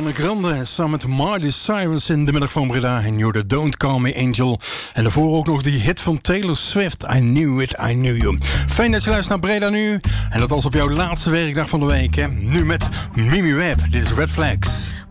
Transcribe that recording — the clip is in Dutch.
Ariana Grande samen met Miley Cyrus in de middag van Breda en You're the Don't Call Me Angel. En daarvoor ook nog die hit van Taylor Swift, I Knew It, I Knew You. Fijn dat je luistert naar Breda Nu. En dat was op jouw laatste werkdag van de week. Hè? Nu met Mimi Webb. Dit is Red Flags.